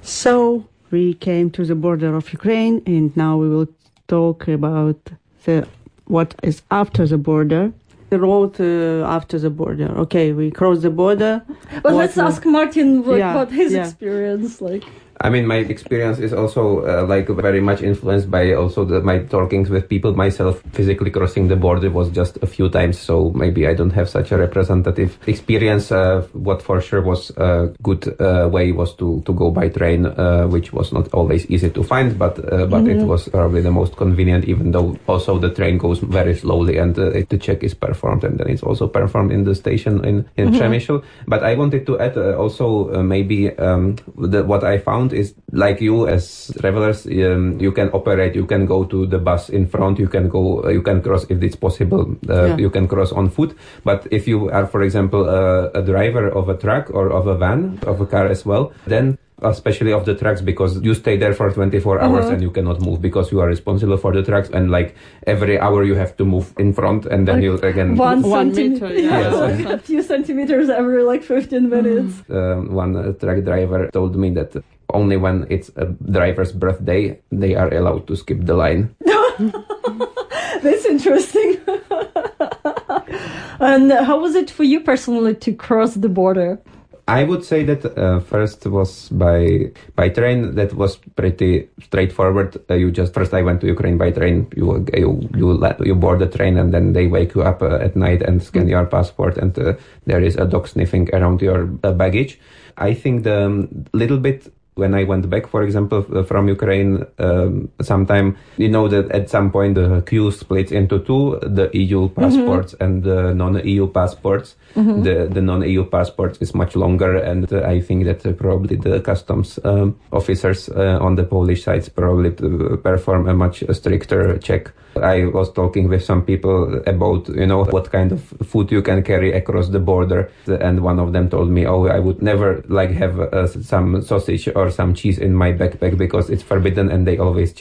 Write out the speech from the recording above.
So we came to the border of Ukraine, and now we will talk about what is after the border. The road after the border. Okay, we cross the border. But let's ask Martin about his experience. I mean, my experience is also very much influenced by also my talkings with people. Myself physically crossing the border was just a few times, so maybe I don't have such a representative experience. What for sure was a good way was to go by train, which was not always easy to find, but it was probably the most convenient, even though also the train goes very slowly and the check is performed, and then it's also performed in the station in Przemyśl. But I wanted to add also maybe what I found is like you as travelers, you can operate, you can go to the bus in front, you can cross if it's possible, you can cross on foot. But if you are, for example, a driver of a truck or of a van, of a car as well, then especially of the trucks, because you stay there for 24 hours and you cannot move because you are responsible for the trucks, and every hour you have to move in front, and then you again 1 centimeter, a few centimeters every 15 minutes. One truck driver told me that only when it's a driver's birthday they are allowed to skip the line. That's interesting. And how was it for you personally to cross the border? I would say that first was by train. That was pretty straightforward. First I went to Ukraine by train. You board the train, and then they wake you up at night and scan your passport, and there is a dog sniffing around your baggage. I think the little bit when I went back, for example, from Ukraine, sometime, that at some point the queue splits into two, the EU passports and the non-EU passports. The non-EU passports is much longer, and I think that probably the customs officers on the Polish sides probably perform a much stricter check. I was talking with some people about, what kind of food you can carry across the border, and one of them told me, I would never have some sausage or some cheese in my backpack because it's forbidden, and they always check